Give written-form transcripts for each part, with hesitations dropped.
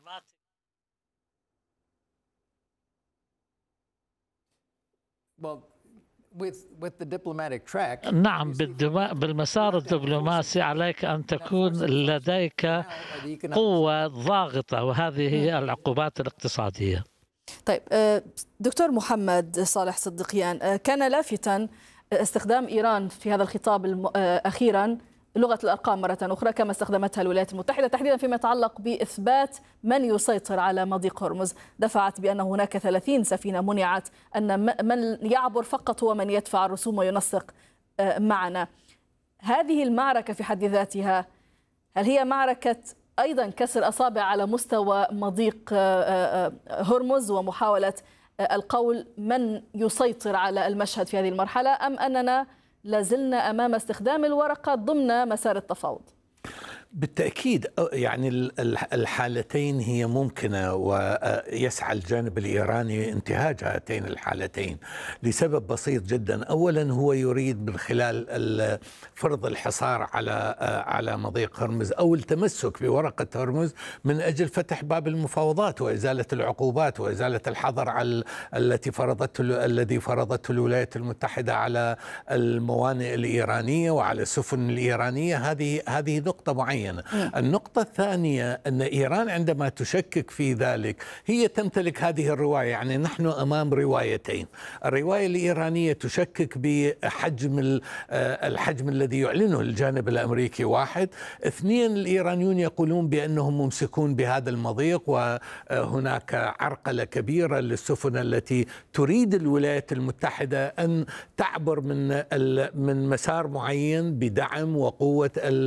نعم، بالمسار الدبلوماسي عليك أن تكون لديك قوة ضاغطة، وهذه هي العقوبات الاقتصادية. طيب دكتور محمد صالح صديقيان، كان لافتا استخدام إيران في هذا الخطاب أخيرا لغة الأرقام مرة أخرى كما استخدمتها الولايات المتحدة، تحديدا فيما يتعلق بإثبات من يسيطر على مضيق هرمز. دفعت بأن هناك 30 سفينة منعت، أن من يعبر فقط هو من يدفع الرسوم وينسق معنا. هذه المعركة في حد ذاتها هل هي معركة أيضا كسر أصابع على مستوى مضيق هرمز ومحاولة القول من يسيطر على المشهد في هذه المرحلة، أم أننا لازلنا أمام استخدام الورقة ضمن مسار التفاوض؟ بالتأكيد يعني الحالتين هي ممكنة، ويسعى الجانب الإيراني انتهاج هاتين الحالتين لسبب بسيط جدا. أولا هو يريد من خلال فرض الحصار على مضيق هرمز أو التمسك بورقة هرمز من أجل فتح باب المفاوضات وإزالة العقوبات وإزالة الحظر الذي فرضته الولايات المتحدة على الموانئ الإيرانية وعلى السفن الإيرانية. هذه نقطة معينة. النقطة الثانية أن إيران عندما تشكك في ذلك هي تمتلك هذه الرواية. يعني نحن أمام روايتين. الرواية الإيرانية تشكك بحجم الحجم الذي يعلنه الجانب الأمريكي، واحد. اثنين، الإيرانيون يقولون بأنهم ممسكون بهذا المضيق وهناك عرقلة كبيرة للسفن التي تريد الولايات المتحدة أن تعبر من مسار معين بدعم وقوة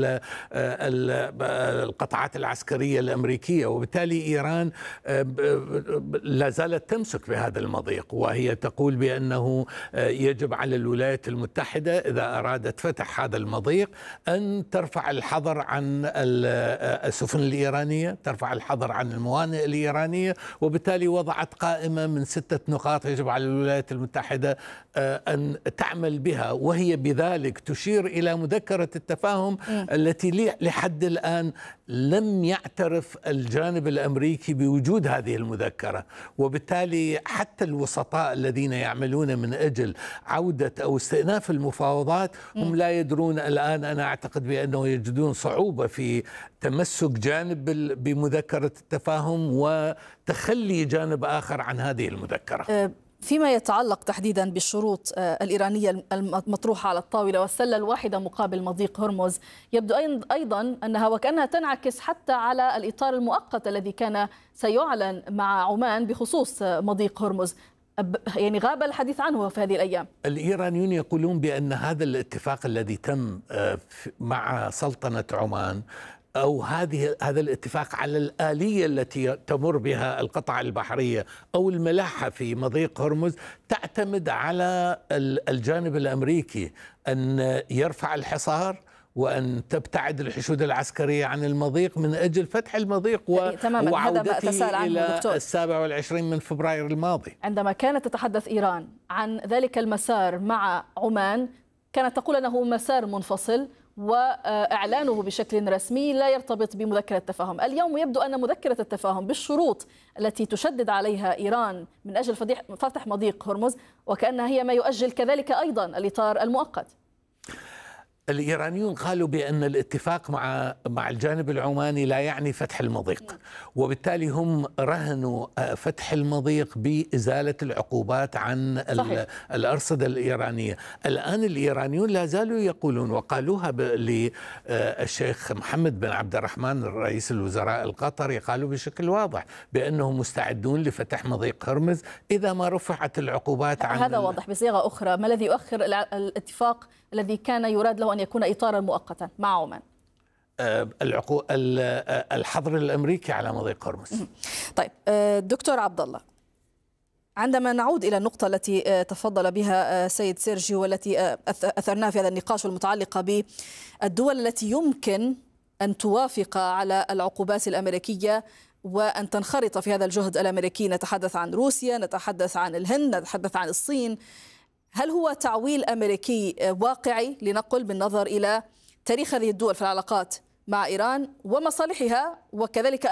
القطاعات العسكرية الأمريكية، وبالتالي إيران لا زالت تمسك بهذا المضيق، وهي تقول بأنه يجب على الولايات المتحدة إذا أرادت فتح هذا المضيق أن ترفع الحظر عن السفن الإيرانية، ترفع الحظر عن الموانئ الإيرانية، وبالتالي وضعت قائمة من 6 نقاط يجب على الولايات المتحدة أن تعمل بها، وهي بذلك تشير إلى مذكرة التفاهم التي لحد الآن لم يعترف الجانب الأمريكي بوجود هذه المذكرة. وبالتالي حتى الوسطاء الذين يعملون من أجل عودة أو استئناف المفاوضات هم لا يدرون الآن. أنا أعتقد بأنه يجدون صعوبة في تمسك جانب بمذكرة التفاهم وتخلي جانب آخر عن هذه المذكرة. فيما يتعلق تحديدا بالشروط الإيرانية المطروحة على الطاولة والسلة الواحدة مقابل مضيق هرمز، يبدو أيضا أنها وكأنها تنعكس حتى على الإطار المؤقت الذي كان سيعلن مع عمان بخصوص مضيق هرمز. يعني غاب الحديث عنه في هذه الأيام. الإيرانيون يقولون بأن هذا الاتفاق الذي تم مع سلطنة عمان أو هذا الاتفاق على الآلية التي تمر بها القطع البحرية أو الملاحة في مضيق هرمز تعتمد على الجانب الأمريكي أن يرفع الحصار وأن تبتعد الحشود العسكرية عن المضيق من أجل فتح المضيق وعودته إلى 27 من فبراير الماضي. عندما كانت تتحدث إيران عن ذلك المسار مع عمان كانت تقول أنه مسار منفصل وإعلانه بشكل رسمي لا يرتبط بمذكرة التفاهم. اليوم يبدو أن مذكرة التفاهم بالشروط التي تشدد عليها إيران من أجل فتح مضيق هرمز وكأنها هي ما يؤجل كذلك أيضا الإطار المؤقت. الإيرانيون قالوا بأن الاتفاق مع الجانب العماني لا يعني فتح المضيق، وبالتالي هم رهنوا فتح المضيق بإزالة العقوبات عن الأرصدة الإيرانية. الآن الإيرانيون لا زالوا يقولون وقالوها للشيخ محمد بن عبد الرحمن رئيس الوزراء القطري، قالوا بشكل واضح بأنهم مستعدون لفتح مضيق هرمز إذا ما رفعت العقوبات عن هذا واضح بصيغة أخرى. ما الذي يؤخر الاتفاق الذي كان يراد له أن يكون إطارا مؤقتا مع عمان؟ الحظر الأمريكي على مضيق هرمز. طيب دكتور عبد الله، عندما نعود إلى النقطة التي تفضل بها سيد سيرجيو والتي أثرناها في هذا النقاش المتعلقة بالدول التي يمكن أن توافق على العقوبات الأمريكية وأن تنخرط في هذا الجهد الأمريكي، نتحدث عن روسيا، نتحدث عن الهند، نتحدث عن الصين. هل هو تعويل أمريكي واقعي لنقل بالنظر إلى تاريخ هذه الدول في العلاقات مع إيران ومصالحها وكذلك